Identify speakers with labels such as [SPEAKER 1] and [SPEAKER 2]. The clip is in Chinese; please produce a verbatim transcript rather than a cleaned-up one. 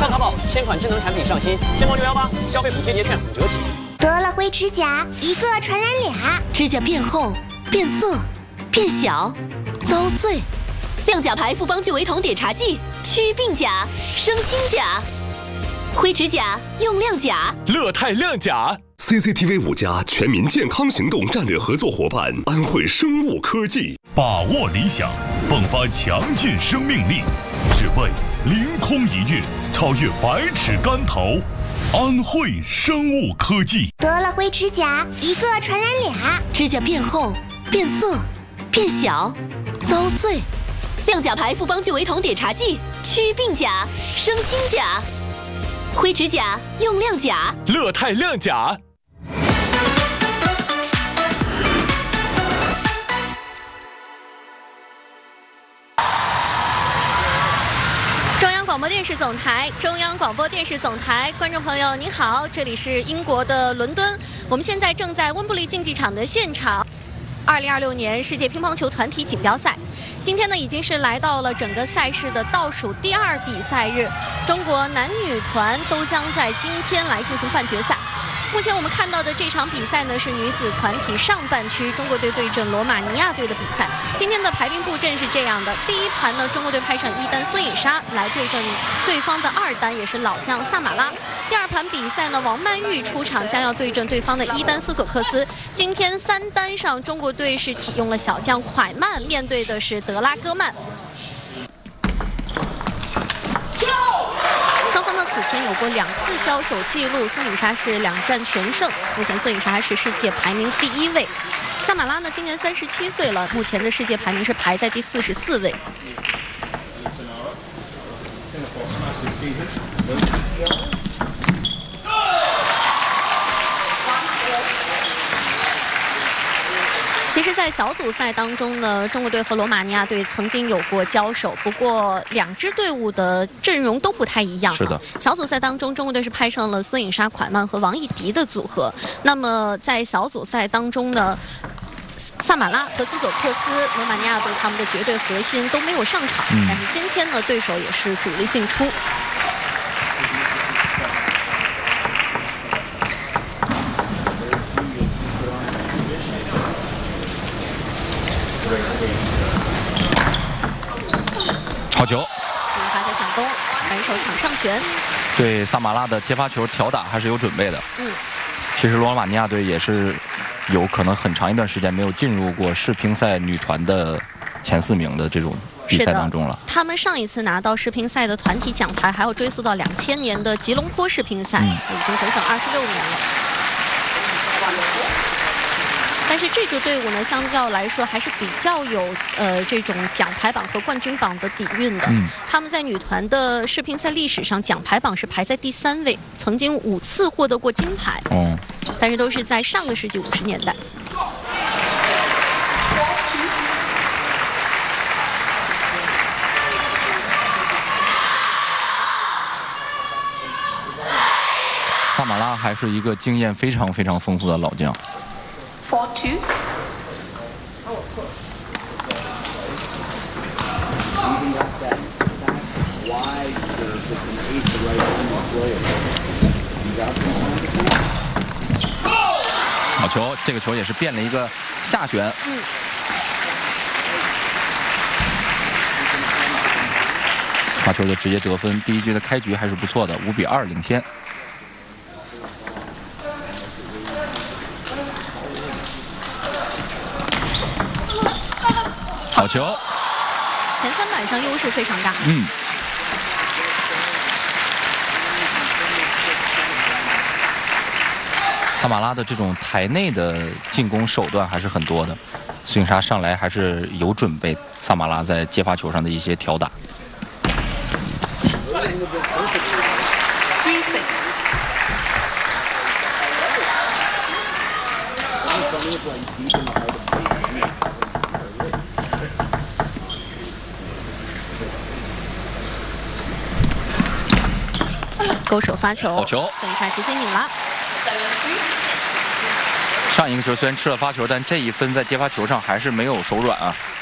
[SPEAKER 1] 上淘宝，千款智能产品上新，天猫六幺八消费补贴节券五折起。
[SPEAKER 2] 得了灰指甲，一个传染俩，
[SPEAKER 3] 指甲变厚、变色、变小、遭碎。亮甲牌复方聚维酮碘茶剂，祛病甲，生新甲。灰指甲用亮甲，
[SPEAKER 4] 乐泰亮甲。C C T V 五家全民健康行动战略合作伙伴安慧生物科技，
[SPEAKER 5] 把握理想，迸发强劲生命力，只为凌空一跃，超越百尺竿头。安慧生物科技。
[SPEAKER 2] 得了灰指甲，一个传染俩，
[SPEAKER 3] 指甲变厚、变色、变小、遭碎。亮甲牌复方聚维酮碘茶剂，祛病甲，生新甲。灰指甲用亮甲，
[SPEAKER 4] 乐泰亮甲。
[SPEAKER 6] 中央广播电视总台，中央广播电视总台，观众朋友您好，这里是英国的伦敦，我们现在正在温布利竞技场的现场。二零二六年世界乒乓球团体锦标赛，今天呢已经是来到了整个赛事的倒数第二比赛日，中国男女团都将在今天来进行半决赛。目前我们看到的这场比赛呢是女子团体上半区中国队对阵罗马尼亚队的比赛。今天的排兵布阵是这样的：第一盘呢，中国队派上一单孙颖莎来对阵对方的二单，也是老将萨马拉。第二盘比赛呢，王曼玉出场，将要对阵对方的一单斯索克斯。今天三单上，中国队是启用了小将蒯曼，面对的是德拉戈曼。双方呢此前有过两次交手记录，孙颖莎是两战全胜，目前孙颖莎还是世界排名第一位。萨马拉呢今年三十七岁了，目前的世界排名是排在第四十四位。其实，在小组赛当中呢，中国队和罗马尼亚队曾经有过交手，不过两支队伍的阵容都不太一样。
[SPEAKER 7] 是的，
[SPEAKER 6] 小组赛当中，中国队是派上了孙颖莎、蒯曼和王艺迪的组合。那么在小组赛当中呢，萨马拉和斯索克斯，罗马尼亚队他们的绝对核心都没有上场，嗯、但是今天呢，对手也是主力进出。
[SPEAKER 7] 好球！
[SPEAKER 6] 孙颖莎在抢攻，反手抢上旋。
[SPEAKER 7] 对萨马拉的接发球挑打还是有准备的。
[SPEAKER 6] 嗯，
[SPEAKER 7] 其实罗马尼亚队也是有可能很长一段时间没有进入过世乒赛女团的前四名的这种比赛当中了。
[SPEAKER 6] 他们上一次拿到世乒赛的团体奖牌，还要追溯到两千年的吉隆坡世乒赛，嗯、已经整整二十六年了。但是这支队伍呢，相较来说还是比较有呃这种奖牌榜和冠军榜的底蕴的。嗯、他们在女团的世乒赛历史上，奖牌榜是排在第三位，曾经五次获得过金牌。嗯，但是都是在上个世纪五十年代。
[SPEAKER 7] 萨马拉还是一个经验非常非常丰富的老将。
[SPEAKER 8] four two.
[SPEAKER 7] 好球，这个球也是变了一个下旋。嗯。发球就直接得分，第一局的开局还是不错的，五比二领先。好球！
[SPEAKER 6] 前三板上优势非常大。
[SPEAKER 7] 嗯。萨马拉的这种台内的进攻手段还是很多的，孙颖莎上来还是有准备萨马拉在接发球上的一些挑打。
[SPEAKER 6] 勾手发球，
[SPEAKER 7] 好球，
[SPEAKER 6] 孙颖莎直接拧了。
[SPEAKER 7] 上一个球虽然吃了发球，但这一分在接发球上还是没有手软啊。